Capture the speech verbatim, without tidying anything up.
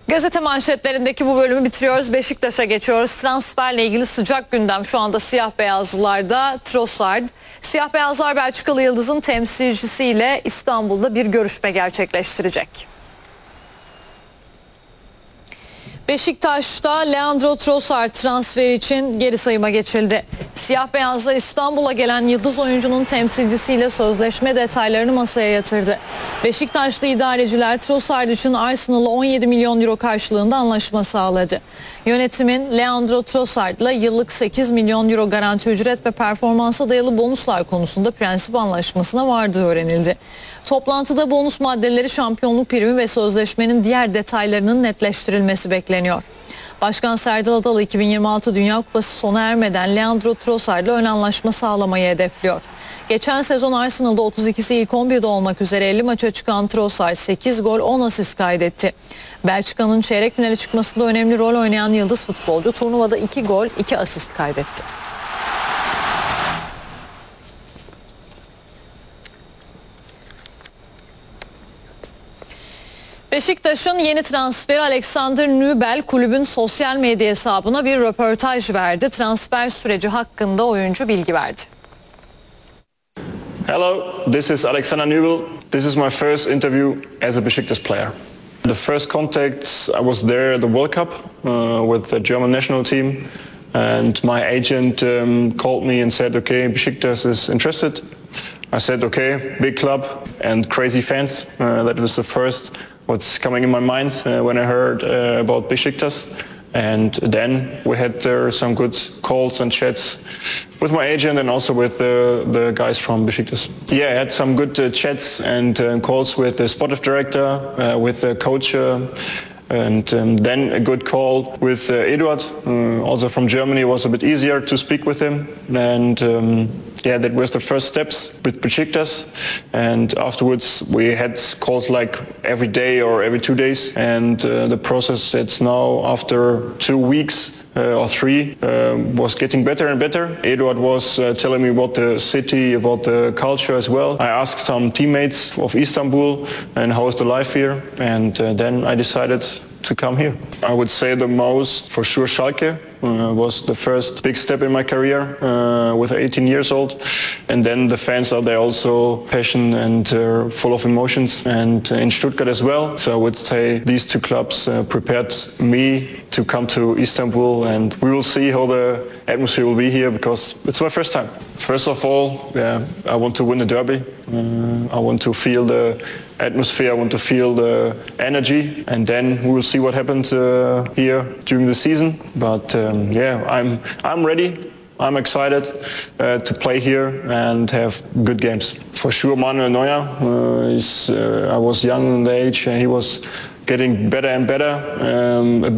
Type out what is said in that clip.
Gazete manşetlerindeki bu bölümü bitiriyoruz. Beşiktaş'a geçiyoruz. Transferle ilgili sıcak gündem şu anda siyah beyazlılarda. Trossard. Siyah beyazlar Belçikalı Yıldız'ın temsilcisiyle İstanbul'da bir görüşme gerçekleştirecek. Beşiktaş'ta Leandro Trossard transferi için geri sayıma geçildi. Siyah beyazlar İstanbul'a gelen yıldız oyuncunun temsilcisiyle sözleşme detaylarını masaya yatırdı. Beşiktaşlı idareciler Trossard için Arsenal'a on yedi milyon euro karşılığında anlaşma sağladı. Yönetimin Leandro Trossard'la yıllık sekiz milyon euro garanti ücret ve performansa dayalı bonuslar konusunda prensip anlaşmasına vardığı öğrenildi. Toplantıda bonus maddeleri, şampiyonluk primi ve sözleşmenin diğer detaylarının netleştirilmesi bekleniyor. Başkan Serdal Adalı iki bin yirmi altı Dünya Kupası sona ermeden Leandro Trossard'la ön anlaşma sağlamayı hedefliyor. Geçen sezon Arsenal'da otuz ikisi ilk on birde olmak üzere elli maça çıkan Trossard sekiz gol on asist kaydetti. Belçika'nın çeyrek finale çıkmasında önemli rol oynayan yıldız futbolcu turnuvada iki gol iki asist kaydetti. Beşiktaş'ın yeni transferi Alexander Nübel kulübün sosyal medya hesabına bir röportaj verdi. Transfer süreci hakkında oyuncu bilgi verdi. Hello, this is Alexander Nübel. This is my first interview as a Besiktas player. The first contacts, I was there at the World Cup uh, with the German national team, and my agent um, called me and said, okay, Besiktas is interested. I said, okay, big club and crazy fans. Uh, that was the first what's coming in my mind uh, when I heard uh, about Besiktas. And then we had uh, some good calls and chats with my agent and also with uh, the guys from Besiktas. Yeah, I had some good uh, chats and uh, calls with the sportive director, uh, with the coach, uh, and um, then a good call with uh, Eduard, uh, also from Germany. It was a bit easier to speak with him. And um, yeah, that was the first steps with Besiktas. And afterwards we had calls like every day or every two days. And uh, the process, it's now after two weeks uh, or three, uh, was getting better and better. Eduard was uh, telling me about the city, about the culture as well. I asked some teammates of Istanbul and how is the life here. And uh, then I decided to come here. I would say the most, for sure, Schalke. Uh, was the first big step in my career uh, with eighteen years old, and then the fans are there also passionate and uh, full of emotions, and uh, in Stuttgart as well. So I would say these two clubs uh, prepared me to come to Istanbul, and we will see how the atmosphere will be here because it's my first time. First of all, yeah, I want to win the derby. Uh, I want to feel the atmosphere, I want to feel the energy, and then we will see what happens uh, here during the season. But um, yeah, I'm I'm ready. I'm excited uh, to play here and have good games. For sure, Manuel Neuer. Uh, is, uh, I was young in the age, and he was getting better and better. Um,